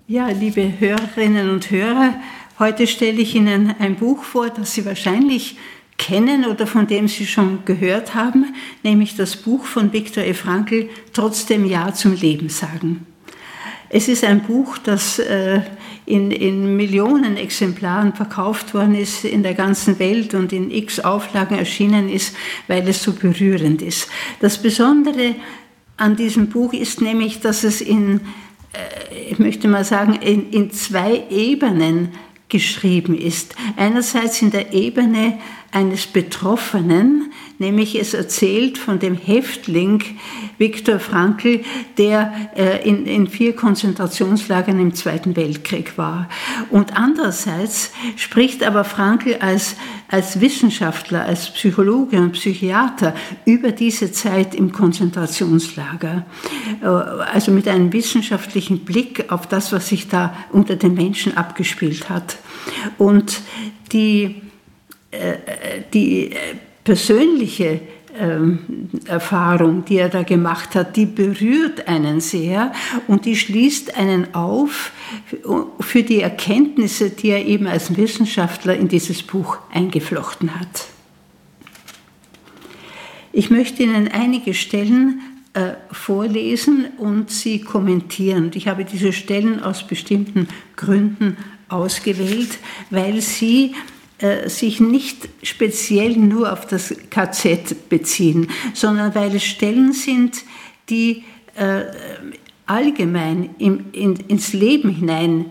Ja, liebe Hörerinnen und Hörer, heute stelle ich Ihnen ein Buch vor, das Sie wahrscheinlich kennen oder von dem Sie schon gehört haben, nämlich das Buch von Viktor E. Frankl, Trotzdem Ja zum Leben sagen. Es ist ein Buch, das in Millionen Exemplaren verkauft worden ist in der ganzen Welt und in x Auflagen erschienen ist, weil es so berührend ist. Das Besondere an diesem Buch ist nämlich, dass es ich möchte mal sagen, in zwei Ebenen geschrieben ist. Einerseits in der Ebene eines Betroffenen, nämlich es erzählt von dem Häftling Viktor Frankl, der in 4 Konzentrationslagern im Zweiten Weltkrieg war. Und andererseits spricht aber Frankl als Wissenschaftler, als Psychologe und Psychiater über diese Zeit im Konzentrationslager. Also mit einem wissenschaftlichen Blick auf das, was sich da unter den Menschen abgespielt hat. Und die persönliche Erfahrung, die er da gemacht hat, die berührt einen sehr und die schließt einen auf für die Erkenntnisse, die er eben als Wissenschaftler in dieses Buch eingeflochten hat. Ich möchte Ihnen einige Stellen vorlesen und sie kommentieren. Ich habe diese Stellen aus bestimmten Gründen ausgewählt, weil sie sich nicht speziell nur auf das KZ beziehen, sondern weil es Stellen sind, die allgemein ins Leben hinein